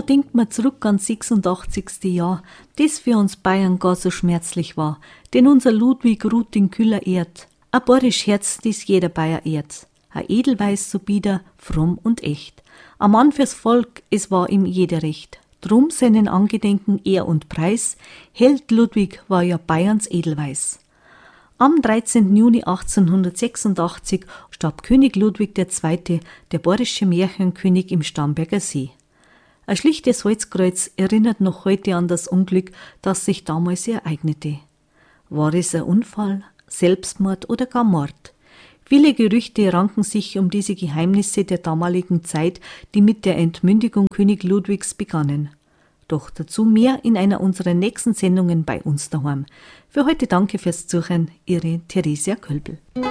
da denkt man zurück ans 86. Jahr, das für uns Bayern gar so schmerzlich war, denn unser Ludwig ruht in kühler Erd. Ein bayerisch Herz, das jeder Bayer ehrt. Ein Edelweis so bieder, fromm und echt. Ein Mann fürs Volk, es war ihm jeder recht. Drum seinen Angedenken Ehr und Preis, Held Ludwig war ja Bayerns Edelweis. Am 13. Juni 1886 starb König Ludwig II., der bayerische Märchenkönig im Starnberger See. Ein schlichtes Holzkreuz erinnert noch heute an das Unglück, das sich damals ereignete. War es ein Unfall, Selbstmord oder gar Mord? Viele Gerüchte ranken sich um diese Geheimnisse der damaligen Zeit, die mit der Entmündigung König Ludwigs begannen. Doch dazu mehr in einer unserer nächsten Sendungen bei uns daheim. Für heute danke fürs Zuhören, Ihre Theresia Kölbl.